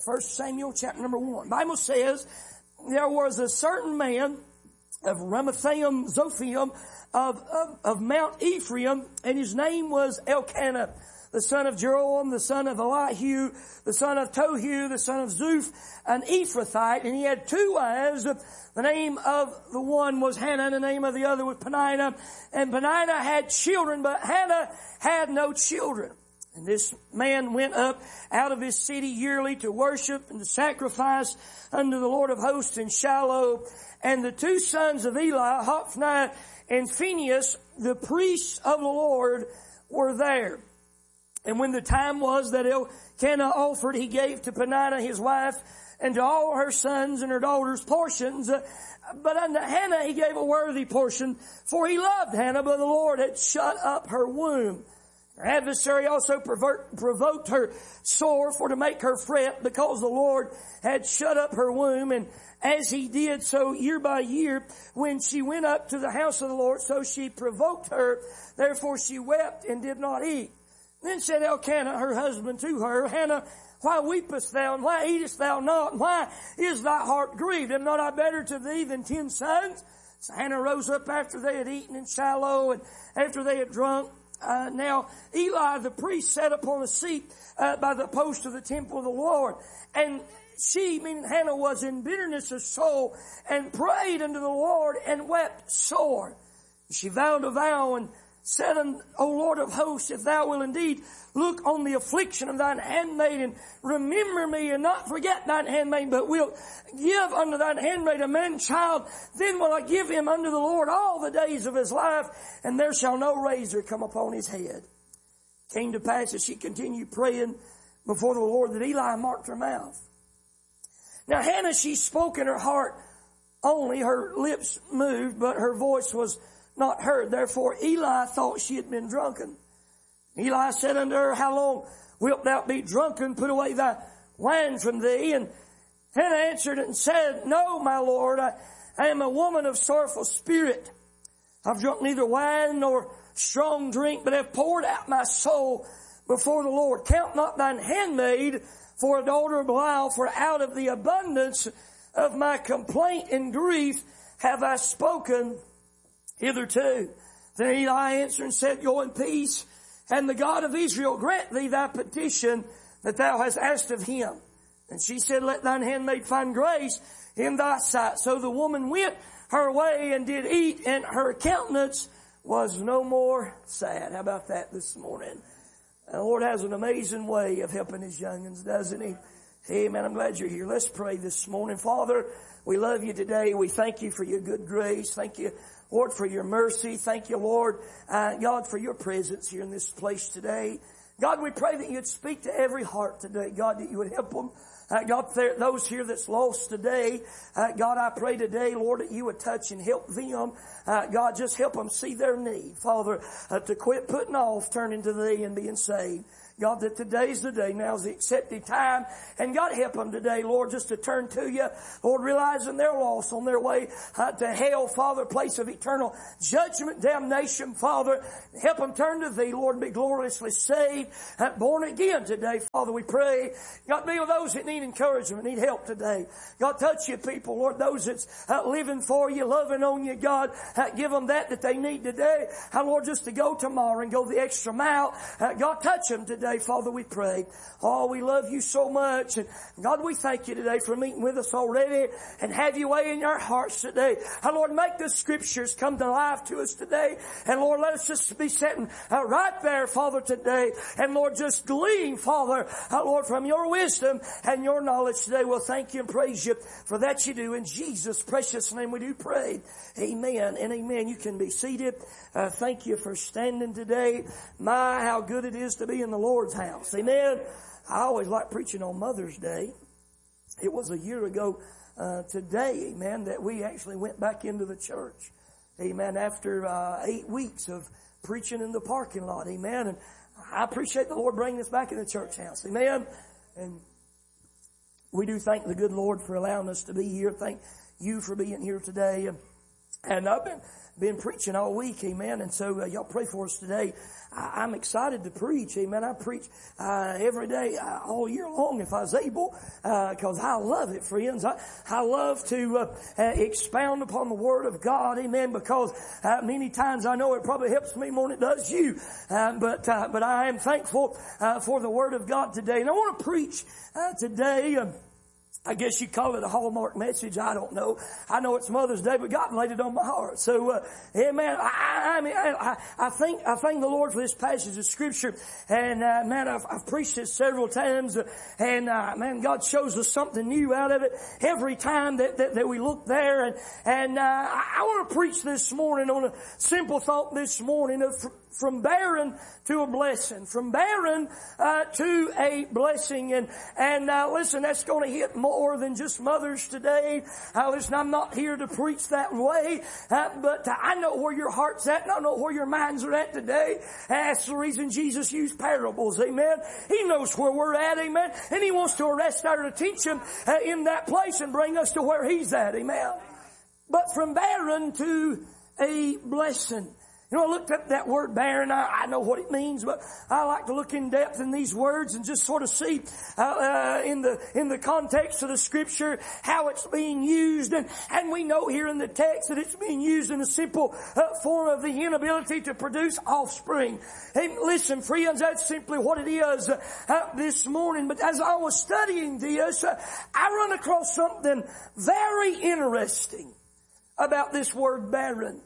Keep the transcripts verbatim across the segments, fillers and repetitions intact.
First Samuel chapter number one. The Bible says, there was a certain man of Ramathaim Zophim of, of, of Mount Ephraim, and his name was Elkanah, the son of Jeroam, the son of Elihu, the son of Tohu, the son of Zuph, an Ephrathite, and he had two wives. The name of the one was Hannah, and the name of the other was Peninnah. And Peninnah had children, but Hannah had no children. And this man went up out of his city yearly to worship and to sacrifice unto the Lord of hosts in Shiloh. And the two sons of Eli, Hophni and Phinehas, the priests of the Lord, were there. And when the time was that Elkanah offered, he gave to Peninnah his wife and to all her sons and her daughters portions. But unto Hannah he gave a worthy portion, for he loved Hannah, but the Lord had shut up her womb. Her adversary also pervert, provoked her sore for to make her fret, because the Lord had shut up her womb. And as he did so year by year, when she went up to the house of the Lord, so she provoked her. Therefore she wept and did not eat. Then said Elkanah, her husband, to her, Hannah, why weepest thou, and why eatest thou not, and why is thy heart grieved? Am not I better to thee than ten sons? So Hannah rose up after they had eaten in Shiloh, and after they had drunk. Uh, now Eli the priest sat upon a seat uh, by the post of the temple of the Lord, and she, meaning Hannah, was in bitterness of soul, and prayed unto the Lord, and wept sore. She vowed a vow, and said, O Lord of hosts, if thou wilt indeed look on the affliction of thine handmaid, and remember me, and not forget thine handmaid, but wilt give unto thine handmaid a man child, then will I give him unto the Lord all the days of his life, and there shall no razor come upon his head. It came to pass as she continued praying before the Lord, that Eli marked her mouth. Now Hannah, she spoke in her heart only, her lips moved, but her voice was not heard. Therefore Eli thought she had been drunken. Eli said unto her, how long wilt thou be drunken? Put away thy wine from thee. And Hannah answered and said, no, my Lord, I, I am a woman of sorrowful spirit. I've drunk neither wine nor strong drink, but have poured out my soul before the Lord. Count not thine handmaid for a daughter of Belial, for out of the abundance of my complaint and grief have I spoken hitherto. Then Eli answered and said, go in peace, and the God of Israel grant thee thy petition that thou hast asked of him. And she said, let thine handmaid find grace in thy sight. So the woman went her way and did eat, and her countenance was no more sad. How about that this morning? The Lord has an amazing way of helping his young'uns, doesn't he? Amen. I'm glad you're here. Let's pray this morning. Father, we love you today. We thank you for your good grace. Thank you, Lord, for your mercy. Thank you, Lord, uh, God, for your presence here in this place today. God, we pray that you'd speak to every heart today. God, that you would help them. Uh, God, there, those here that's lost today, uh, God, I pray today, Lord, that you would touch and help them. Uh, God, just help them see their need, Father, uh, to quit putting off turning to thee and being saved. God, that today's the day. Now's the accepted time. And God, help them today, Lord, just to turn to you. Lord, realizing they're lost on their way uh, to hell, Father, place of eternal judgment, damnation, Father. Help them turn to thee, Lord, and be gloriously saved, uh, born again today, Father, we pray. God, be with those that need encouragement, need help today. God, touch your people, Lord, those that's uh, living for you, loving on you, God. Uh, give them that that they need today. Uh, Lord, just to go tomorrow and go the extra mile. Uh, God, touch them today. Father, we pray. Oh, we love you so much. And God, we thank you today for meeting with us already, and have your way in our hearts today. And Lord, make the scriptures come to life to us today. And Lord, let us just be sitting uh, right there, Father, today. And Lord, just glean, Father, uh, Lord, from your wisdom and your knowledge today. We'll thank you and praise you for that you do. In Jesus' precious name we do pray. Amen and amen. You can be seated. Uh, thank you for standing today. My, how good it is to be in the Lord's house. Amen. I always like preaching on Mother's Day. It was a year ago uh, today, amen, that we actually went back into the church. Amen. After uh, eight weeks of preaching in the parking lot. Amen. And I appreciate the Lord bringing us back in the church house. Amen. And we do thank the good Lord for allowing us to be here. Thank you for being here today. And And I've been, been preaching all week, amen. And so uh, y'all pray for us today. I, I'm excited to preach, amen. I preach uh, every day, uh, all year long if I was able, because uh, I love it, friends. I, I love to uh, uh, expound upon the Word of God, amen, because uh, many times I know it probably helps me more than it does you. Uh, but uh, but I am thankful uh, for the Word of God today. And I want to preach uh, today. Uh, I guess you call it a Hallmark message. I don't know. I know it's Mother's Day, but God laid it on my heart. So, uh, yeah, man, I, I mean, I, I think, I thank the Lord for this passage of Scripture. And, uh, man, I've, I've preached it several times. Uh, and, uh, man, God shows us something new out of it every time that, that, that we look there. And, and, uh, I, I want to preach this morning on a simple thought this morning of from barren to a blessing, from barren uh, to a blessing. And and uh, listen, that's going to hit more than just mothers today. Uh, listen, I'm not here to preach that way, uh, but uh, I know where your heart's at, and I know where your minds are at today. That's the reason Jesus used parables, amen. He knows where we're at, amen, and He wants to arrest our attention uh, in that place and bring us to where He's at, amen. But from barren to a blessing. You know, I looked up that word barren. I, I know what it means, but I like to look in depth in these words and just sort of see uh, uh, in the in the context of the Scripture how it's being used. And, and we know here in the text that it's being used in a simple uh, form of the inability to produce offspring. And listen, friends, that's simply what it is uh, uh, this morning. But as I was studying this, uh, I run across something very interesting about this word barren.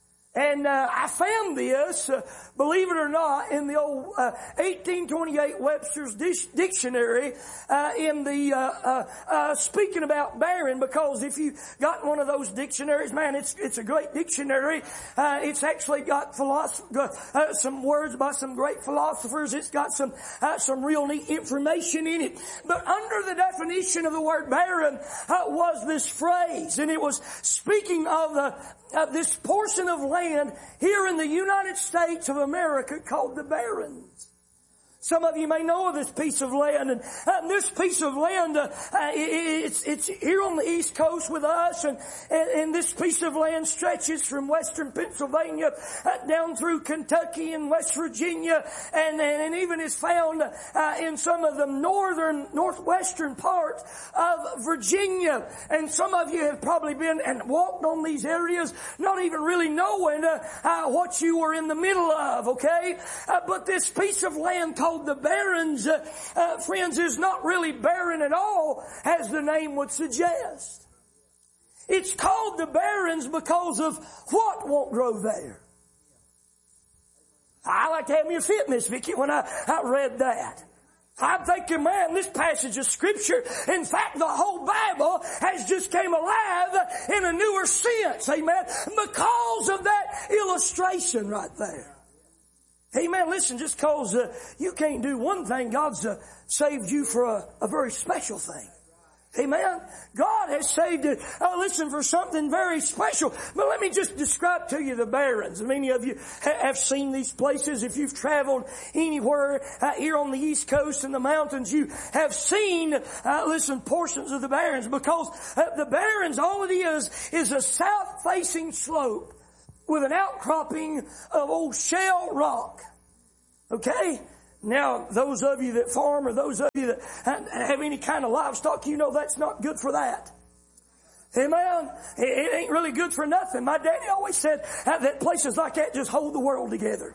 And uh, I found this, uh, believe it or not, in the old uh, eighteen twenty-eight Webster's Dictionary uh, in the uh, uh, uh, speaking about barren, because if you got one of those dictionaries, man, it's it's a great dictionary. Uh, it's actually got philosoph- uh, some words by some great philosophers. It's got some uh, some real neat information in it. But under the definition of the word barren uh, was this phrase, and it was speaking of the Uh, this portion of land here in the United States of America called the Barrens. Some of you may know of this piece of land, and uh, this piece of land, uh, uh, it, it's, it's here on the East Coast with us, and, and, and this piece of land stretches from western Pennsylvania uh, down through Kentucky and West Virginia, and, and, and even is found uh, in some of the northern, northwestern parts of Virginia. And some of you have probably been and walked on these areas, not even really knowing uh, uh, what you were in the middle of, okay? Uh, but this piece of land called the Barrens, uh, uh, friends, is not really barren at all, as the name would suggest. It's called the Barrens because of what won't grow there. I like to have me a fit, Miss Vicky, when I, I read that. I'm thinking, man, this passage of Scripture, in fact, the whole Bible has just came alive in a newer sense, amen, because of that illustration right there. Amen. Listen, just cause uh, you can't do one thing, God's uh, saved you for a, a very special thing. Amen. God has saved it, uh, listen, for something very special. But let me just describe to you the Barrens. Many of you ha- have seen these places. If you've traveled anywhere uh, here on the East Coast in the mountains, you have seen, uh, listen, portions of the Barrens, because uh, the Barrens, all it is, is a south-facing slope with an outcropping of old shale rock. Okay? Now, those of you that farm or those of you that have any kind of livestock, you know that's not good for that. Amen? It ain't really good for nothing. My daddy always said that places like that just hold the world together.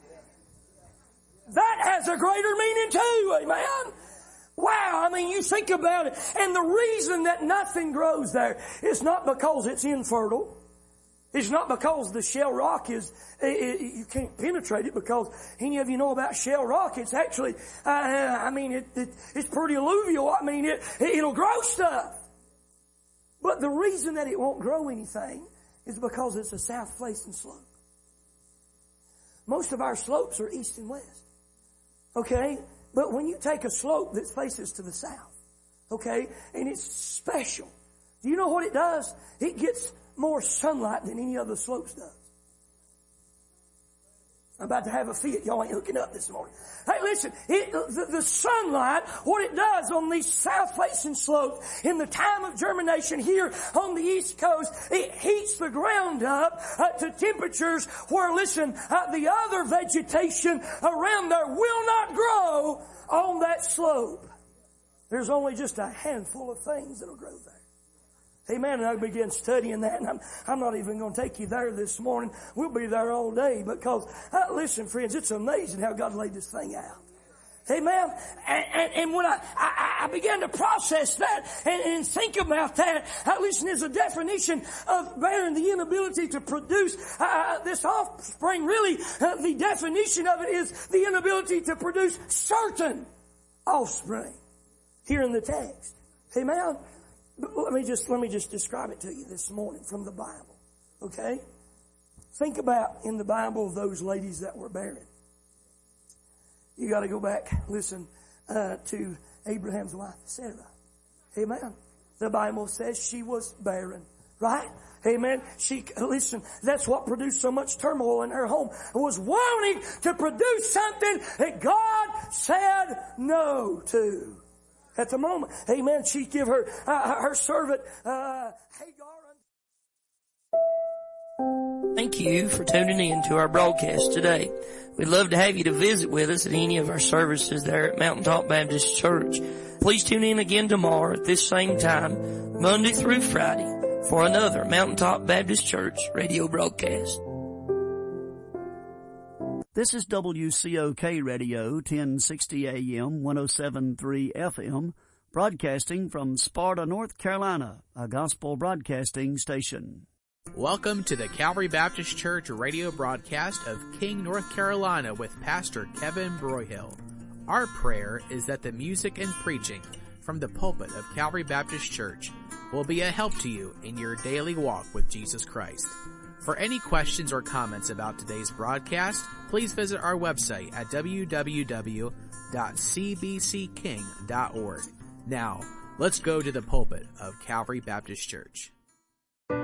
That has a greater meaning too. Amen? Wow, I mean, you think about it. And the reason that nothing grows there is not because it's infertile. It's not because the shale rock is, it, it, you can't penetrate it, because any of you know about shale rock, it's actually, uh, I mean, it, it, it's pretty alluvial. I mean, it, it'll grow stuff. But the reason that it won't grow anything is because it's a south-facing slope. Most of our slopes are east and west. Okay? But when you take a slope that faces to the south, okay, and it's special, do you know what it does? It gets more sunlight than any other slopes does. I'm about to have a fit. Y'all ain't hooking up this morning. Hey, listen, it, the, the sunlight, what it does on these south-facing slopes in the time of germination here on the East Coast, it heats the ground up uh, to temperatures where, listen, uh, the other vegetation around there will not grow on that slope. There's only just a handful of things that'll grow there. Amen. And I began studying that, and I'm, I'm not even going to take you there this morning. We'll be there all day because, uh, listen, friends, it's amazing how God laid this thing out. Amen. And, and, and when I, I, I began to process that and, and think about that, uh, listen, there's a definition of barren, the inability to produce uh, this offspring. Really, uh, the definition of it is the inability to produce certain offspring here in the text. Amen. Let me just, let me just describe it to you this morning from the Bible. Okay? Think about in the Bible those ladies that were barren. You gotta go back, listen, uh, to Abraham's wife, Sarah. Amen. The Bible says she was barren. Right? Amen. She, listen, that's what produced so much turmoil in her home. Was wanting to produce something that God said no to. At the moment, amen, she'd give her, uh, her servant, uh, Hagar. Thank you for tuning in to our broadcast today. We'd love to have you to visit with us at any of our services there at Mountaintop Baptist Church. Please tune in again tomorrow at this same time, Monday through Friday, for another Mountaintop Baptist Church radio broadcast. This is W C O K Radio, ten sixty A M, one oh seven point three F M, broadcasting from Sparta, North Carolina, a gospel broadcasting station. Welcome to the Calvary Baptist Church radio broadcast of King, North Carolina with Pastor Kevin Broyhill. Our prayer is that the music and preaching from the pulpit of Calvary Baptist Church will be a help to you in your daily walk with Jesus Christ. For any questions or comments about today's broadcast, please visit our website at w w w dot c b c king dot org. Now, let's go to the pulpit of Calvary Baptist Church.